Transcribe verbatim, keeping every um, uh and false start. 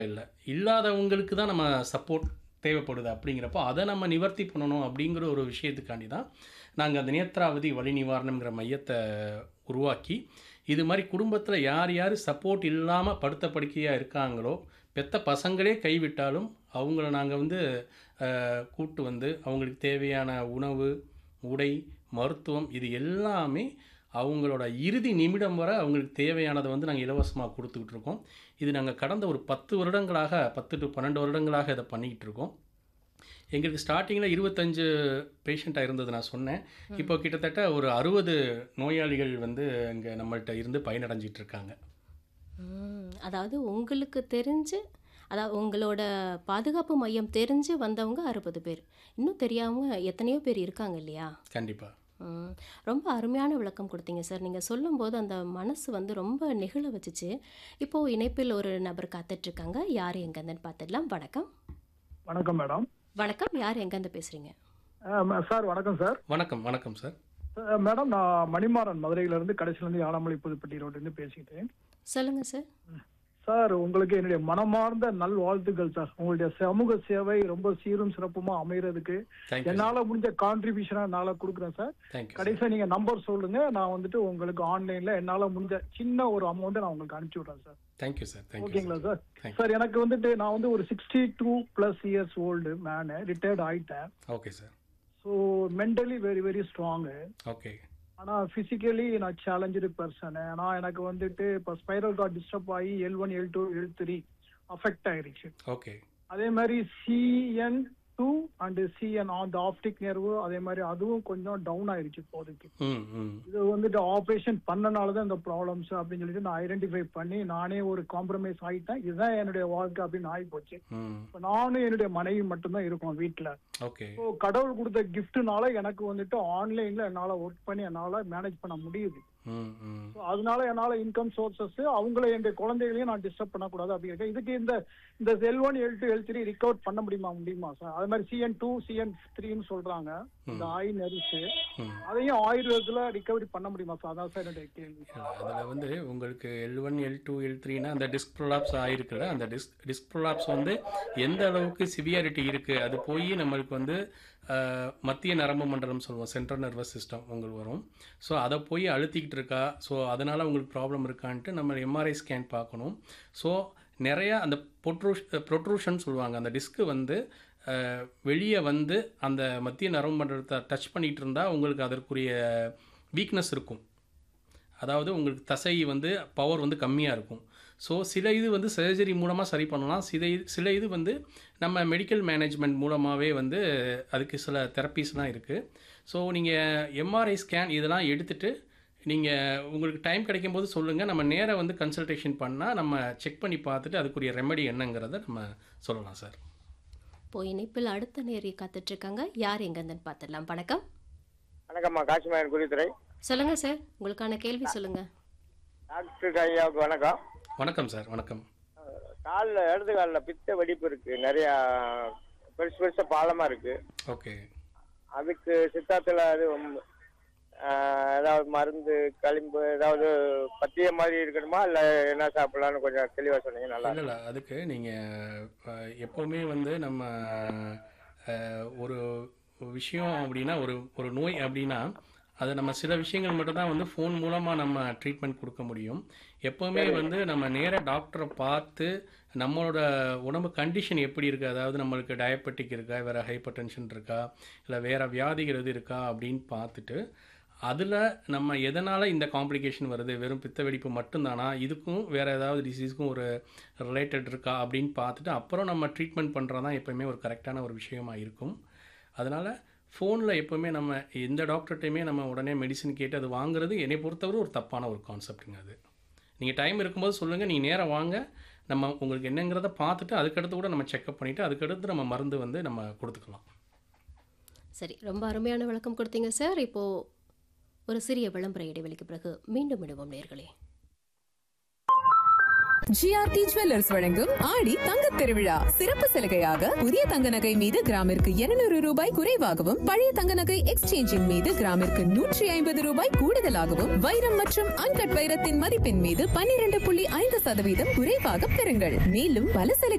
இல்ல. இல்லாதவங்களுக்கு தான் நம்ம சப்போர்ட் தேவைப்படுது அப்படிங்கிறப்போ, அத நம்ம நிவர்த்தி பண்ணணும் அப்படிங்கிற ஒரு விஷயத்துக்காண்டி தான், நாங்க அந்த நேத்ராவதி வலி நிவாரணம்ங்கிற மையத்த உருவாக்கி, இது மாரி குடும்பத்தில யார் யார் சப்போர்ட் இல்லாம படுத்த படுக்கையா இருக்காங்களோ, பெத்த பசங்களே கைவிட்டாலும், அவங்கள நாங்க வந்து அ கூட்டு வந்து, அவங்களுக்கு தேவையான உணவு, உடை, மருத்துவம் இது எல்லாமே அவங்களோட இறுதி நிமிடம் வர அவங்களுக்கு தேவையானத வந்து நாங்க இலவசமா குடுத்துக்கிட்டு இருக்கோம். இது நாங்க கடந்த ஒரு பத்து வருடங்களாக பத்து டூ பன்னிரண்டு வருடங்களாக இத பண்ணிக்கிட்டு இருக்கோம். எங்களுக்கு ஸ்டார்ட்டிங்கில இருபத்தி ஐந்து பேஷண்ட்டா இருந்தது நான் சொன்னேன். ம். இப்போ கிட்டத்தட்ட ஒரு அறுபது நோயாளிகள் வந்து இங்க நம்மள்ட்ட இருந்து பயனடைஞ்சிட்டு இருக்காங்க. ம். அதாவது உங்களுக்கு தெரிஞ்சு அதாவது உங்களோட பாதுகாப்பு மையம் தெரிஞ்சு வந்தவங்க அறுபது பேர். இன்னும் தெரியாம எத்தனையோ பேர் இருக்காங்க இல்லையா? கண்டிப்பா. ம். ரொம்ப அருமையான விளக்கம் குடுத்தீங்க சார். நீங்க சொல்லும்போது அந்த மனசு வந்து ரொம்ப நெகிழ வச்சுச்சு. இப்போ இணைப்பில் ஒரு நபர் காத்துட்ருக்காங்க. யார் எங்கேருந்துன்னு பார்த்துடலாம். வணக்கம். வணக்கம் மேடம். வணக்கம். யார் எங்கேருந்து பேசுறீங்க? அ ம சார் வணக்கம் சார். வணக்கம், வணக்கம் சார். அ மேடம் நான் மணிமாறன் மதுரையிலிருந்து கடைசிலேருந்து யானமலை புதுப்பட்டி ரோட்லேருந்து பேசிக்கிட்டேன். சொல்லுங்க சார். சார் உங்களுக்கு என்னுடைய மனமார்ந்த நல்வாழ்த்துக்கள் சார். உங்களுடைய சமூக சேவை ரொம்ப சீரும் சிறப்புமா அமையறதுக்கு தேங்க் யூ சார். என்னால முடிஞ்ச கான்ட்ரிபியூஷனா என்னால கொடுக்குறேன் சார். Thank you sir. கடைசியா நீங்க நம்பர் சொல்லுங்க. நான் வந்துட்டு உங்களுக்கு ஆன்லைன்ல என்னால முடிஞ்ச சின்ன ஒரு அமௌண்ட்டை நான் உங்களுக்கு அனுப்பிச்சு விடுறேன் sir. Thank you sir. Thank you ஓகேங்களா sir. Sir? Thank you. Sir எனக்கு வந்துட்டு நான் வந்து ஒரு sixty two plus years old menu retired ஆயிட்டேன். Okay sir. So mentally very very strong. Okay. ஆனா பிசிக்கலி நான் சேலஞ்சு பர்சன். ஆனா எனக்கு வந்துட்டு இப்போ ஸ்பைரல் கார்ட் டிஸ்டர்ப் ஆகி L one L two L three affect ஆயிருச்சு. ஓகே. அதே மாதிரி CN two and CN on the optic nerve அதே மாதிரி அதுவும் கொஞ்சம் டவுன் ஆயிருச்சு இப்போதைக்கு. ம், ம். இது வந்துட்டு ஆப்ரேஷன் பண்ணனால தான் இந்த ப்ராப்ளம்ஸ் அப்படின்னு சொல்லிட்டு நான் ஐடென்டிஃபை பண்ணி நானே ஒரு காம்ப்ரமைஸ் ஆயிட்டேன். இதுதான் என்னுடைய வாழ்க்கை அப்படின்னு ஆகி போச்சு. ம். இப்போ நானும் என்னுடைய மனைவி மட்டும்தான் இருக்கோம் வீட்டில். ஓகே. ஸோ கடவுள் கொடுத்த கிஃப்ட்னால எனக்கு வந்துட்டு ஆன்லைன்ல என்னால ஒர்க் பண்ணி என்னால மேனேஜ் பண்ண முடியுது. ம், ம். So, அதனால என்னால இன்கம் சோர்சஸ் அவங்கள என் குழந்தைகளையும் நான் டிஸ்டர்ப் பண்ணக்கூடாது அப்படின்னு இதுக்கு இந்த இந்த L one L two L three recover பண்ண முடியுமா முடியுமா சார்? அது மாதிரி சிஎன் டூ சிஎன் த்ரீன்னு சொல்றாங்க இந்த ஆய் நெரிசு ம். அதையும் ஆயுர்வேதத்துல ரிகவரி பண்ண முடியுமா சார்? அதான் சார் என்னுடைய கேள்வி. அதில் வந்து உங்களுக்கு L one L two L த்ரீனா அந்த டிஸ்க் ப்ரொலாப்ஸ் ஆகிருக்குல்ல, அந்த டிஸ்க் டிஸ்க் ப்ரொலாப்ஸ் வந்து எந்த அளவுக்கு சிவியாரிட்டி இருக்குது, அது போய் நம்மளுக்கு வந்து அஹ், மத்திய நரம்பு மண்டலம் சொல்லுவோம், சென்ட்ரல் நர்வஸ் சிஸ்டம் உங்களுக்கு வரும். ஸோ அதை போய் அழுத்திக்கிட்டு இருக்கா, ஸோ அதனால் உங்களுக்கு ப்ராப்ளம் இருக்கான்ட்டு நம்ம எம்ஆர்ஐ ஸ்கேன் பார்க்கணும். ஸோ நிறையா அந்த பொட்ரூஷ் ப்ரொட்ரூஷன் சொல்லுவாங்க, அந்த டிஸ்க்கு வந்து வெளியே வந்து அந்த மத்திய நரம்பு மண்டலத்தை டச் பண்ணிகிட்டு இருந்தால் உங்களுக்கு அதற்குரிய வீக்னஸ் இருக்கும். அதாவது உங்களுக்கு தசை வந்து பவர் வந்து கம்மியாக இருக்கும். ஸோ சில இது வந்து சர்ஜரி மூலமாக சரி பண்ணலாம். சில இது சில இது வந்து நம்ம மெடிக்கல் மேனேஜ்மெண்ட் மூலமாகவே வந்து அதுக்கு சில தெரப்பீஸ்லாம் இருக்குது. ஸோ நீங்கள் எம்ஆர்ஐ ஸ்கேன் இதெல்லாம் எடுத்துகிட்டு நீங்கள் உங்களுக்கு டைம் கிடைக்கும் போது சொல்லுங்கள். நம்ம நேராக வந்து கன்சல்டேஷன் பண்ணால் நம்ம செக் பண்ணி பார்த்துட்டு அதுக்குரிய ரெமெடி என்னங்கிறத நம்ம சொல்லலாம் சார். இப்போ இணைப்பில் அடுத்த நேரி காத்துட்ருக்காங்க. யார் எங்கேருந்துன்னு பார்த்துடலாம். வணக்கம். வணக்கம்மா, காசிமாயன் குறித்துறை. சொல்லுங்க சார். உங்களுக்கான கேள்வி சொல்லுங்க. டாக்டர் ஐயாவுக்கு வணக்கம். வணக்கம் சார். வணக்கம். காலில் இடது காலில் பித்த வெடிப்பு இருக்கு, நிறையா பெருசு பெருசாக பாலமாக இருக்கு. ஓகே. அதுக்கு சித்தாத்தில் அது ஆஹ், ஏதாவது மருந்து களிம்பு ஏதாவது பத்திய மாதிரி இருக்கணுமா, இல்லை என்ன சாப்பிடலான்னு கொஞ்சம் தெளிவாக சொன்னீங்க நல்லா இல்லை இருக்கும். இல்லை அதுக்கு நீங்கள் எப்போவுமே வந்து நம்ம அஹ், ஒரு விஷயம் அப்படின்னா ஒரு ஒரு நோய் அப்படின்னா அது நம்ம சில விஷயங்கள் மட்டும்தான் வந்து ஃபோன் மூலமாக நம்ம ட்ரீட்மெண்ட் கொடுக்க முடியும். எப்போவுமே வந்து நம்ம நேராக டாக்டரை பார்த்து நம்மளோட உடம்பு கண்டிஷன் எப்படி இருக்குது, அதாவது நம்மளுக்கு டயபெட்டிக் இருக்கா, வேறு ஹைப்பர் டென்ஷன் இருக்கா, இல்லை வேறு வியாதிகள் எது இருக்கா அப்படின்னு பார்த்துட்டு அதில் நம்ம எதனால் இந்த காம்ப்ளிகேஷன் வருது, வெறும் பித்த வெடிப்பு மட்டும்தானா, இதுக்கும் வேறு ஏதாவது டிசீஸ்க்கும் ஒரு ரிலேட்டட் இருக்கா அப்படின்னு பார்த்துட்டு அப்புறம் நம்ம ட்ரீட்மெண்ட் பண்ணுறது தான் எப்போயுமே ஒரு கரெக்டான ஒரு விஷயமா இருக்கும். அதனால் ஃபோனில் எப்போவுமே நம்ம எந்த டாக்டர்கிட்டையுமே நம்ம உடனே மெடிசன் கேட்டு அது வாங்குறது என்னை பொறுத்தவரை ஒரு தப்பான ஒரு கான்செப்ட்டுங்க. அது நீங்கள் டைம் இருக்கும்போது சொல்லுங்கள், நீங்கள் நேராக வாங்க, நம்ம உங்களுக்கு என்னங்கிறத பார்த்துட்டு அதுக்கடுத்து கூட நம்ம செக்அப் பண்ணிவிட்டு அதுக்கடுத்து நம்ம மருந்து வந்து நம்ம கொடுத்துக்கலாம். சரி. ரொம்ப அருமையான விளக்கம் கொடுத்தீங்க சார். இப்போ ஒரு சிறிய விளம்பர இடைவெளிக்கு பிறகு மீண்டும் இடுவோம் நேர்களே. ஜிஆர்டி ஜுவல்லர்ஸ் வழங்கும் ஆடி தங்கத் திருவிழா சிறப்பு சலுகையாக புதிய தங்க நகை மீது கிராமிற்கு இருநூறு ரூபாய் குறைவாகவும் பழைய தங்க நகை எக்ஸ்சேஞ்சின் மீது கிராமிற்கு நூற்றி ஐம்பது ரூபாய் கூடுதலாகவும் வைரம் மற்றும் அன்கட் வைரத்தின் மதிப்பின் மீது பன்னிரண்டு புள்ளி ஐந்து சதவீதம் குறைவாக பெறுங்கள். மேலும் பல சலுகை